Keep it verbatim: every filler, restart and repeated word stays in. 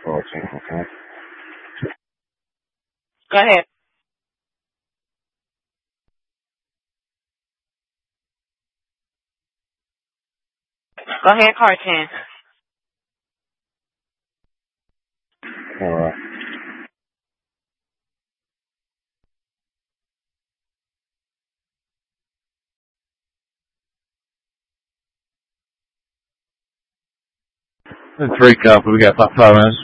fourteen, okay. Go ahead. Go ahead, Carton. All right. Let's recap. We got about five minutes.